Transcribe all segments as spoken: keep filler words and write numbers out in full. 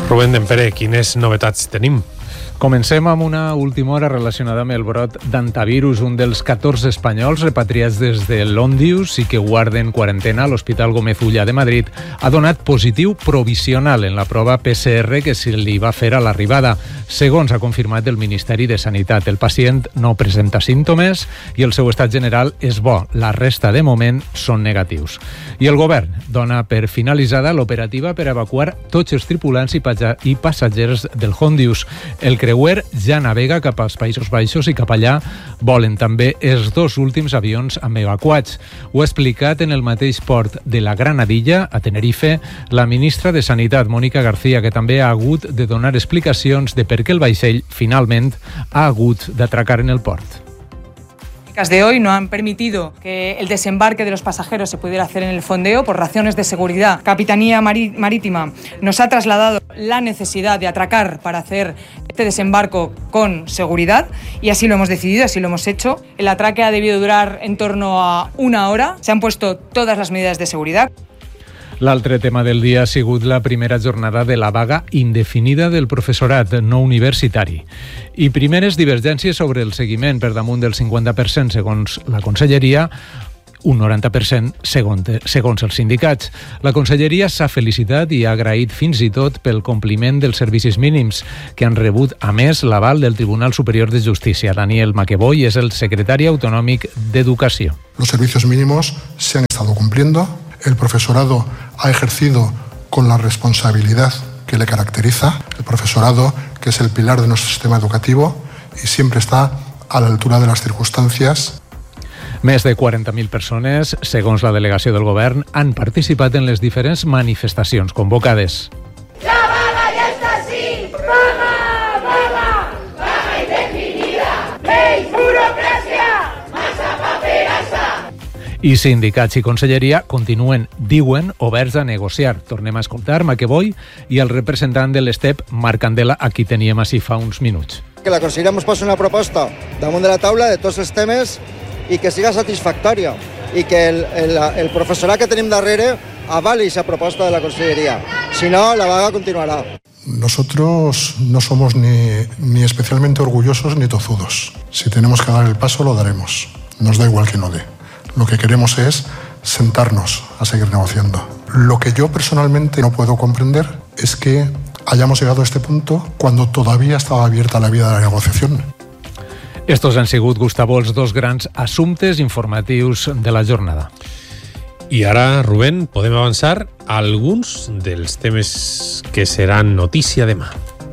Rubén Dempere, quines novetats tenim? Comencem amb una última hora relacionada amb el brot d'antavirus. Un dels catorze espanyols repatriats des de l'Ondius i que guarden quarantena a l'Hospital Gómez Ulla de Madrid ha donat positiu provisional en la prova P C R que se li va fer a l'arribada. Segons ha confirmat el Ministeri de Sanitat, el pacient no presenta símptomes i el seu estat general és bo. La resta, de moment, són negatius. I el govern dona per finalitzada l'operativa per evacuar tots els tripulants i, i passatgers del Ondius. El creuer ja navega cap als Països Baixos i cap allà volen també els dos últims avions amb evacuats. Ho ha explicat en el mateix port de la Granadilla, a Tenerife, la ministra de Sanitat, Mónica García, que també ha hagut de donar explicacions de per què el vaixell finalment ha hagut d'atracar en el port. De hoy no han permitido que el desembarque de los pasajeros se pudiera hacer en el fondeo por razones de seguridad. Capitanía Marítima nos ha trasladado la necesidad de atracar para hacer este desembarco con seguridad y así lo hemos decidido, así lo hemos hecho. El atraque ha debido durar en torno a una hora. Se han puesto todas las medidas de seguridad. L'altre tema del dia ha sigut la primera jornada de la vaga indefinida del professorat no universitari. I primeres divergències sobre el seguiment per damunt del cinquanta per cent segons la Conselleria, un noranta per cent segons, segons els sindicats. La Conselleria s'ha felicitat i ha agraït fins i tot pel compliment dels servicis mínims, que han rebut, a més, l'aval del Tribunal Superior de Justícia. Daniel Maqueboy és el secretari autonòmic d'Educació. Los servicios mínimos se han estado cumpliendo. El profesorado ha ejercido con la responsabilidad que le caracteriza. El profesorado, que es el pilar de nuestro sistema educativo y siempre está a la altura de las circunstancias. Més de quaranta mil persones, segons la delegació del govern, han participat en les diferents manifestacions convocades. La vaga ja està així! Vaga! Vaga! Vaga indefinida! Menys burocràcia! Massa paperassa! I sindicats i conselleria continuen, diuen, oberts a negociar. Tornem a escoltar Maqueboy i el representant de l'Estep, Marc Candela, a qui teníem així fa uns minuts. Que la conselleria ens posi una proposta damunt de la taula de tots els temes i que siga satisfactòria i que el, el, el professorat que tenim darrere avali esa proposta de la conselleria. Si no, la vaga continuará. Nosotros no somos ni, ni especialmente orgullosos ni tozudos. Si tenemos que dar el paso, lo daremos. Nos da igual que no dé. Lo que queremos es sentarnos a seguir negociando. Lo que yo personalmente no puedo comprender es que hayamos llegado a este punto cuando todavía estaba abierta la vía de la negociación. Estos han sigut, Gustavo, els dos grans assumptes informatius de la jornada. I ara, Rubén, podem avançar a alguns dels temes que seran notícia demà.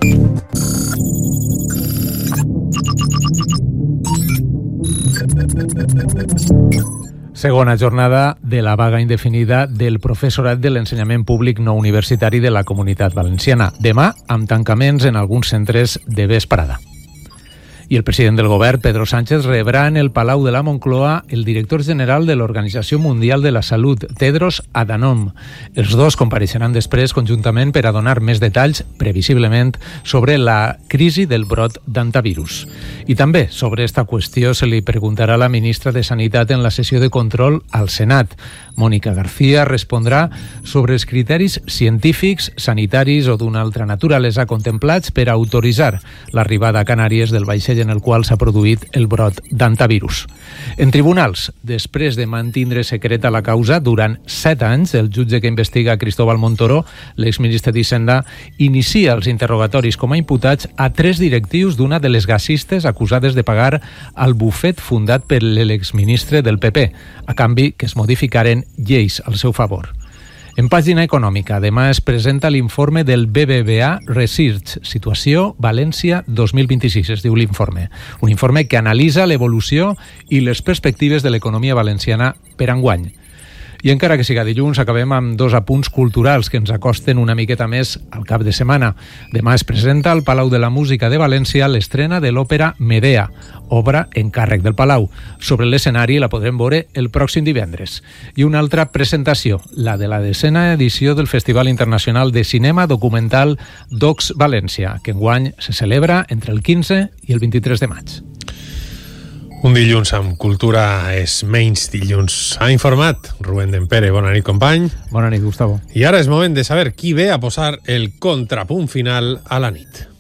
Segona jornada de la vaga indefinida del professorat de l'ensenyament públic no universitari de la Comunitat Valenciana. Demà, amb tancaments en alguns centres de vesprada. I el president del govern, Pedro Sánchez, rebrà en el Palau de la Moncloa el director general de l'Organització Mundial de la Salut, Tedros Adhanom. Els dos compareixeran després conjuntament per a donar més detalls, previsiblement, sobre la crisi del brot d'antavirus. I també sobre esta qüestió se li preguntarà a la ministra de Sanitat en la sessió de control al Senat. Mónica García respondrà sobre els criteris científics, sanitaris o d'una altra naturalesa contemplats per a autoritzar l'arribada a Canàries del vaixell en el qual s'ha produït el brot d'antavirus. En tribunals, després de mantindre secreta la causa durant set anys, el jutge que investiga Cristóbal Montoro, l'exministre d'Hisenda, inicia els interrogatoris com a imputats a tres directius d'una de les gasistes acusades de pagar al bufet fundat per l'exministre del P P, a canvi que es modificaren lleis al seu favor. En pàgina econòmica, demà es presenta l'informe del B B V A Research, Situació València dos mil vint-i-sis, es diu l'informe. Un informe que analitza l'evolució i les perspectives de l'economia valenciana per enguany. I encara que siga dilluns, acabem amb dos apunts culturals que ens acosten una miqueta més al cap de setmana. Demà es presenta al Palau de la Música de València l'estrena de l'òpera Medea, obra en càrrec del Palau. Sobre l'escenari la podrem veure el pròxim divendres. I una altra presentació, la de la desena edició del Festival Internacional de Cinema Documental Docs València, que enguany se celebra entre el quinze i el vint-i-tres de maig. Un dilluns amb cultura és menys dilluns. Ha informat Rubén Dempere. Bona nit, company. Bona nit, Gustavo. I ara és moment de saber qui ve a posar el contrapunt final a la nit.